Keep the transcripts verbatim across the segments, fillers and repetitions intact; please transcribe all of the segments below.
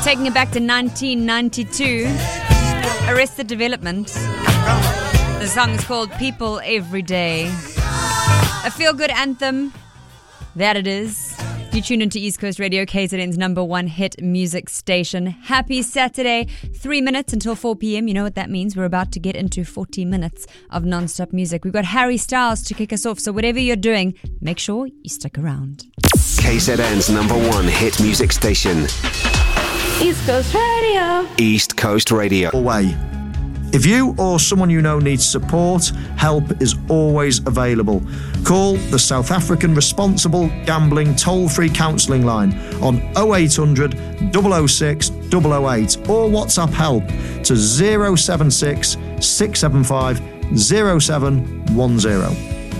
Taking it back to nineteen ninety-two, Arrested Development. The song is called People Every Day. A feel-good anthem, that it is. You tune into East Coast Radio, K Z N's number one hit music station. Happy Saturday. Three minutes until four p.m. You know what that means. We're about to get into forty minutes of non-stop music. We've got Harry Styles to kick us off, so whatever you're doing, make sure you stick around. K Z N's number one hit music station. East Coast Radio. East Coast Radio. Away. If you or someone you know needs support, help is always available. Call the South African Responsible Gambling Toll-Free Counselling Line on oh eight hundred, double oh six, double oh eight or WhatsApp help to zero seven six, six seven five, zero seven one zero.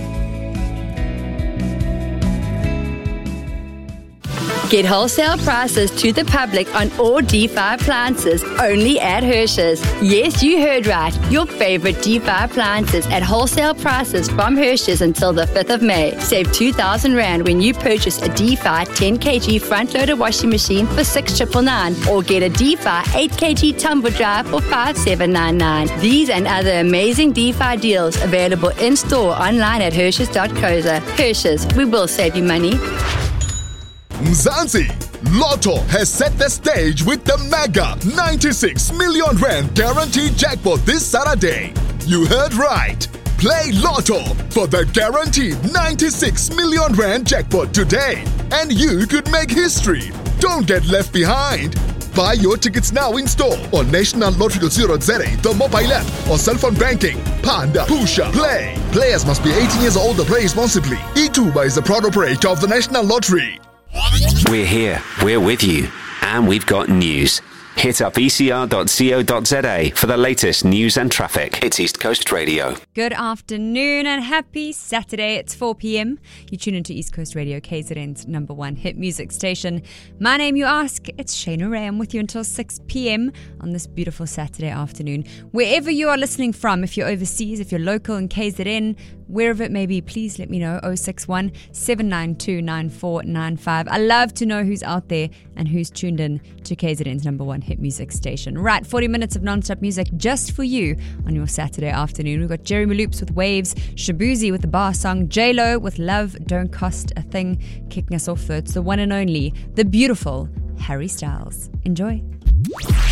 Get wholesale prices to the public on all D F I appliances only at Hershey's. Yes, you heard right. Your favorite D F I appliances at wholesale prices from Hershey's until the fifth of May. Save two thousand rand when you purchase a D F I ten kilogram front-loader washing machine for six thousand nine hundred ninety-nine or get a D F I eight kilogram tumble dryer for five thousand seven hundred ninety-nine. These and other amazing D F I deals available in-store online at Hershey's dot co za. Hershey's, we will save you money. Mzansi, Lotto has set the stage with the mega ninety-six million rand guaranteed jackpot this Saturday. You heard right. Play Lotto for the guaranteed ninety-six million rand jackpot today, and you could make history. Don't get left behind. Buy your tickets now in store on national lottery dot co dot za, the mobile app, or cell phone banking. Panda, Pusha, Play. Players must be eighteen years old or play responsibly. eTuba is a proud operator of the National Lottery. We're here, we're with you, and we've got news. Hit up e c r dot co dot za for the latest news and traffic. It's East Coast Radio. Good afternoon and happy Saturday. It's four p.m. You tune into East Coast Radio, K Z N's number one hit music station. My name, you ask, it's Shayna Ray. I'm with you until six p.m. on this beautiful Saturday afternoon. Wherever you are listening from, if you're overseas, if you're local in K Z N, wherever it may be, please let me know. oh six one, seven nine two, nine four nine five. I love to know who's out there and who's tuned in to K Z N's number one hit music station. Right, forty minutes of non-stop music just for you on your Saturday afternoon. We've got Jeremy Loops with Waves, Shabuzi with the bar song, J-Lo with Love Don't Cost a Thing. Kicking us off though, it's the one and only, the beautiful Harry Styles. Enjoy.